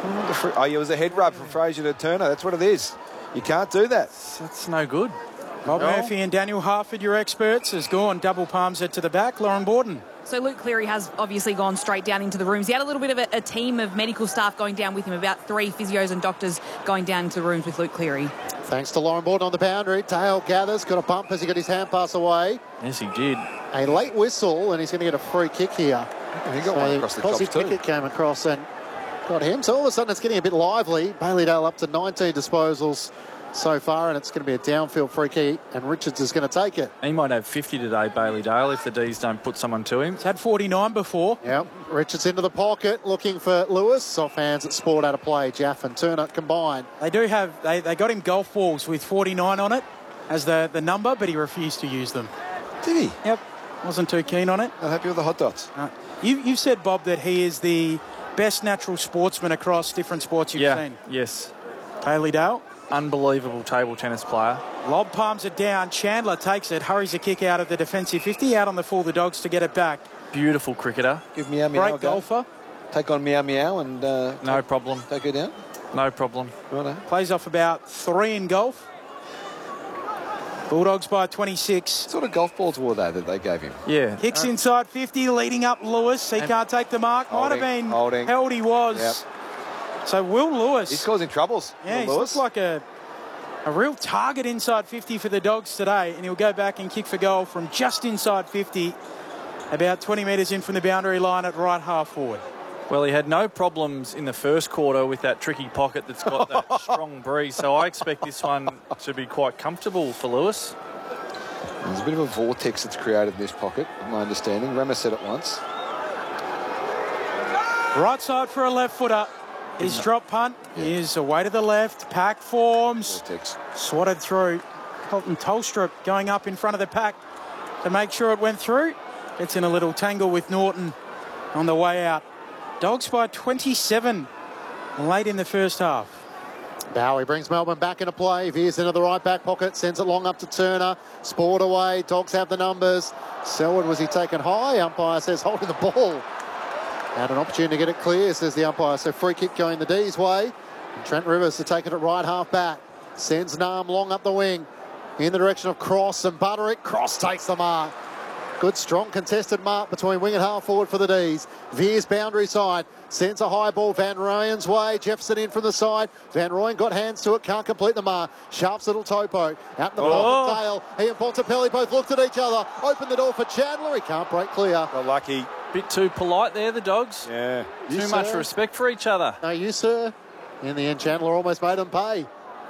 Oh, it was a head rub from Fraser to Turner. That's what it is. You can't do that. That's no good. Bob Murphy and Daniel Harford, your experts, has gone double palms it to the back. Lauren Borden. So Luke Cleary has obviously gone straight down into the rooms. He had a little bit of a team of medical staff going down with him, about 3 physios and doctors going down into the rooms with Luke Cleary. Thanks to Lauren Borden on the boundary. Dale gathers, got a bump as he got his hand pass away. Yes, he did. A late whistle, and he's going to get a free kick here. And he got one across the Posy chops too. Pickett came across and got him. So all of a sudden it's getting a bit lively. Bailey-Dale up to 19 disposals so far, and it's going to be a downfield free kick, and Richards is going to take it. He might have 50 today, Bailey-Dale, if the D's don't put someone to him. He's had 49 before. Yep. Richards into the pocket, looking for Lewis. Soft hands at sport out of play. Jaff and Turner combined. They do have, they got him golf balls with 49 on it as the number, but he refused to use them. Did he? Yep. Wasn't too keen on it. I'll help you with the hot dots. You've said, Bob, that he is the best natural sportsman across different sports you've seen. Yes. Bailey-Dale. Unbelievable table tennis player. Lob palms it down. Chandler takes it, hurries a kick out of the defensive 50, out on the full, the Dogs to get it back. Beautiful cricketer. Give Meow Meow Great golfer. Take on Meow Meow and No problem. take her down. No problem. Righto. Plays off about 3 in golf. Bulldogs by 26. What sort of golf balls were that they gave him? Yeah. Kicks inside 50, leading up Lewis. He can't take the mark. Might have been holding. held, he was. Yep. So Will Lewis. He's causing troubles. Yeah, he Will looks Lewis. like a real target inside 50 for the Dogs today, and he'll go back and kick for goal from just inside 50, about 20 metres in from the boundary line at right half forward. Well, he had no problems in the first quarter with that tricky pocket that's got that strong breeze, so I expect this one to be quite comfortable for Lewis. There's a bit of a vortex that's created in this pocket, my understanding. Rama said it once. Right side for a left footer. His drop punt is away to the left. Pack forms. Vortex. Swatted through. Colton Tolstrup going up in front of the pack to make sure it went through. Gets in a little tangle with Norton on the way out. Dogs by 27 late in the first half. Bowie brings Melbourne back into play. Veers into the right back pocket. Sends it long up to Turner. Sport away. Dogs have the numbers. Selwood, was he taken high? Umpire says holding the ball. Had an opportunity to get it clear, says the umpire. So free kick going the D's way. And Trent Rivers to take it at right half back. Sends Nam long up the wing. In the direction of Cross and Butterick. Cross takes the mark. Good, strong, contested mark between wing and half forward for the D's. Veers boundary side. Sends a high ball Van Rooyen's way. Jefferson in from the side. Van Rooyen got hands to it. Can't complete the mark. Sharp's little topo. Out in the pocket, Dale. He and Bontempelli both looked at each other. Open the door for Chandler. He can't break clear. Well, lucky. Bit too polite there, the Dogs. Yeah. Too much respect for each other. No, you, sir. In the end, Chandler almost made him pay.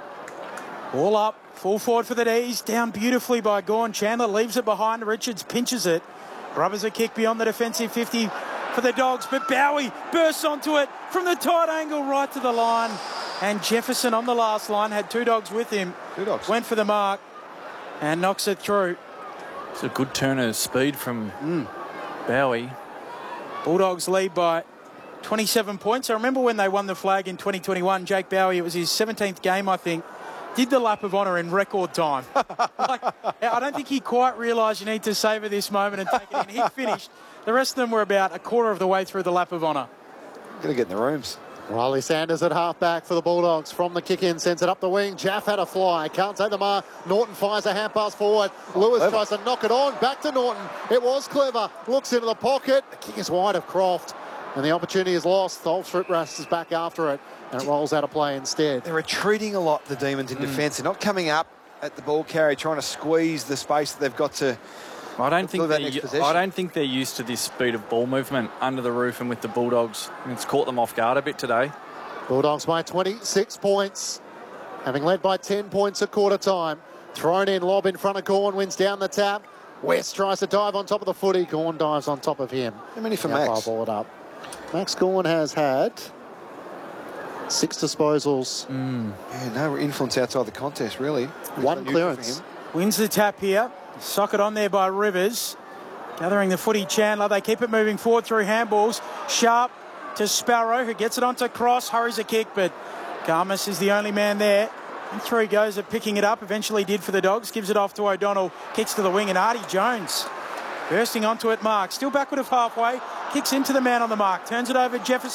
All up. Full forward for the D's. Down beautifully by Gawn. Chandler leaves it behind. Richards pinches it. Rubbers a kick beyond the defensive 50 for the Dogs. But Bowie bursts onto it from the tight angle right to the line. And Jefferson on the last line had 2 Dogs with him. 2 Dogs. Went for the mark and knocks it through. It's a good turn of speed from Bowie. Bulldogs lead by 27 points. I remember when they won the flag in 2021, Jake Bowie, it was his 17th game, I think, did the lap of honour in record time. I don't think he quite realised you need to savour this moment and take it in. He finished. The rest of them were about a quarter of the way through the lap of honour. Going to get in the rooms. Riley Sanders at half-back for the Bulldogs. From the kick-in, sends it up the wing. Jaff had a fly. Can't take the mark. Norton fires a hand pass forward. Lewis tries to knock it on. Back to Norton. It was clever. Looks into the pocket. The kick is wide of Croft. And the opportunity is lost. Tholstrup rushes back after it. And it rolls out of play instead. They're retreating a lot, the Demons, in defence. They're not coming up at the ball carrier, trying to squeeze the space that they've got to... I don't think they're used to this speed of ball movement under the roof and with the Bulldogs. It's caught them off guard a bit today. Bulldogs by 26 points, having led by 10 points at quarter time. Thrown in, lob in front of Gawn, wins down the tap. West tries to dive on top of the footy. Gawn dives on top of him. How many for The umpire Max? ball it up. Max Gawn has had 6 disposals. Yeah, no influence outside the contest, really. 1 clearance. Wins the tap here. Socket on there by Rivers. Gathering the footy, Chandler. They keep it moving forward through handballs. Sharp to Sparrow, who gets it onto Cross. Hurries a kick, but Garmas is the only man there. And through he goes at picking it up. Eventually did for the Dogs. Gives it off to O'Donnell. Kicks to the wing, and Artie Jones bursting onto it. Mark still backward of halfway. Kicks into the man on the mark. Turns it over Jefferson.